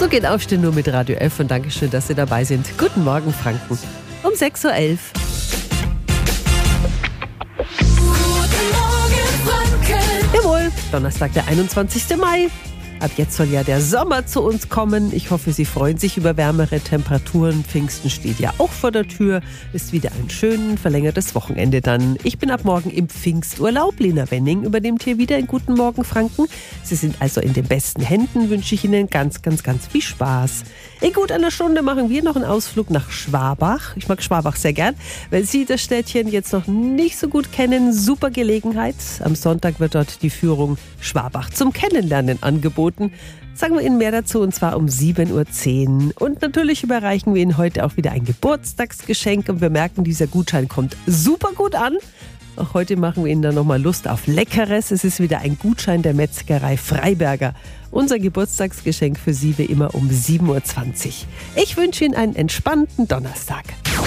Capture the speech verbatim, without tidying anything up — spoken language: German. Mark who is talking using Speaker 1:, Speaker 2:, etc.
Speaker 1: So geht Aufstehen nur mit Radio F und Dankeschön, dass Sie dabei sind. Guten Morgen, Franken. Um sechs Uhr elf. Jawohl, Donnerstag, der einundzwanzigster Mai. Ab jetzt soll ja der Sommer zu uns kommen. Ich hoffe, Sie freuen sich über wärmere Temperaturen. Pfingsten steht ja auch vor der Tür. Ist wieder ein schön verlängertes Wochenende dann. Ich bin ab morgen im Pfingsturlaub. Lena Wenning übernimmt hier wieder in Guten Morgen Franken. Sie sind also in den besten Händen. Wünsche ich Ihnen ganz, ganz, ganz viel Spaß. In gut einer Stunde machen wir noch einen Ausflug nach Schwabach. Ich mag Schwabach sehr gern. Wenn Sie das Städtchen jetzt noch nicht so gut kennen, super Gelegenheit. Am Sonntag wird dort die Führung Schwabach zum Kennenlernen angeboten. Sagen wir Ihnen mehr dazu, und zwar um sieben Uhr zehn. Und natürlich überreichen wir Ihnen heute auch wieder ein Geburtstagsgeschenk. Und wir merken, dieser Gutschein kommt super gut an. Auch heute machen wir Ihnen dann nochmal Lust auf Leckeres. Es ist wieder ein Gutschein der Metzgerei Freiberger. Unser Geburtstagsgeschenk für Sie wie immer um sieben Uhr zwanzig. Ich wünsche Ihnen einen entspannten Donnerstag.